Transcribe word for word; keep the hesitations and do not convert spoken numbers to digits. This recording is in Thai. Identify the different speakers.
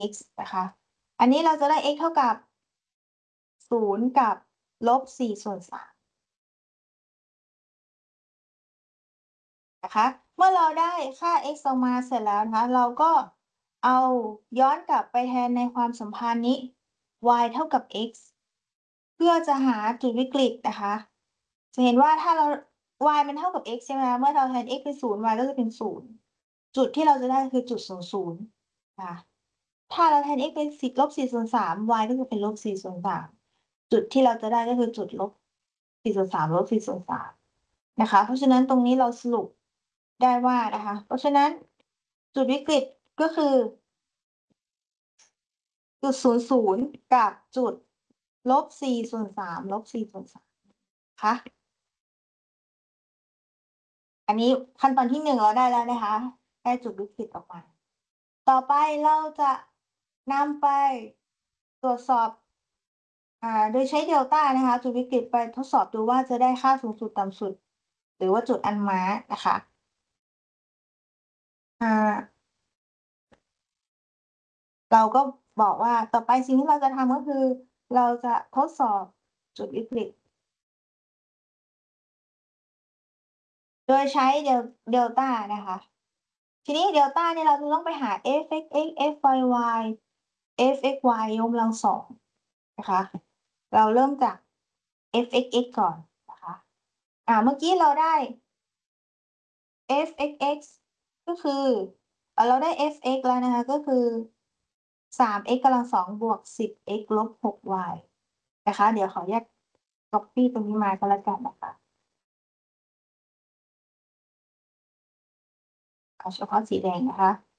Speaker 1: x นะคะ อันนี้เราจะได้ x เท่ากับ ศูนย์ กับ ลบ สี่ ส่วน สาม นะคะ เมื่อเราได้ค่า x ออกมาเสร็จแล้วนะคะ เราก็เอาย้อนกลับไปแทนในความสัมพันธ์นี้ y เท่ากับ x เพื่อจะหาจุดวิกฤตนะคะ จะเห็นว่าถ้าเรา y มันเท่ากับ x ใช่ไหมคะ เมื่อเราแทน x เป็น ศูนย์ y ก็จะเป็น ศูนย์ จุดที่เราจะได้คือจุด ศูนย์ ศูนย์ ค่ะ ถ้าเราแทน x เป็น สิบ ลบ สี่ ส่วน สาม y ก็จะเป็น ลบ สี่ ส่วน สาม จุดที่เราจะได้ก็คือจุด ลบ สี่ ส่วน สาม ลบ สี่ ส่วน สาม นะคะ เพราะฉะนั้นตรงนี้เราสรุปได้ว่านะคะ เพราะฉะนั้นจุดวิกฤตก็คือ จุด ศูนย์ ศูนย์ กับจุด ลบ สี่ ส่วน สาม ลบ สี่ ส่วน สาม คะ อันนี้ขั้นตอนที่ หนึ่ง เราได้แล้วนะคะ ได้จุดวิกฤตออกมา ต่อไปเราจะนำไปตรวจสอบ อ่า โดยใช้เดลตานะคะ จุดวิกฤตไปทดสอบดูว่าจะได้ค่าสูงสุด ต่ำสุด หรือว่าจุดอันม้านะคะ อ่า เราก็บอกว่า ต่อไปสิ่งที่เราจะทำ ก็คือเราจะทดสอบจุดวิกฤต โดยใช้เดล เดลตานะคะ ทีนี้เดลตาเนี่ยเราจะต้องไปหา f(x)(x) f(y)(y) f(x)(y) ยกกำลัง สอง นะคะ เราเริ่มจาก f(x)(x) ก่อนนะคะ อ่า เมื่อกี้เราได้ f(x)(x) ก็คือ เอ่อ เราได้ f(x) แล้วนะคะ ก็คือ สาม x กำลัง สอง บวก สิบ x ลบ หก y นะคะ เดี๋ยวขออนุญาตก๊อบปี้ตรงนี้มาก็แล้วกันนะคะ เอาเฉพาะสีแดงนะคะ